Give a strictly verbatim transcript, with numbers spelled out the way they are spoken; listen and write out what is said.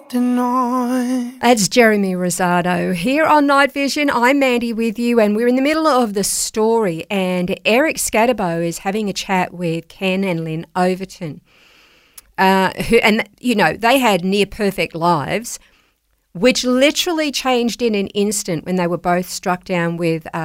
holding on. That's Jeremy Rosado here on Night Vision. I'm Mandy with you, and we're in the middle of the story, and Eric Scatterbo is having a chat with Ken and Lynn Overton. Uh, who, and, you know, they had near-perfect lives, which literally changed in an instant when they were both struck down with uh,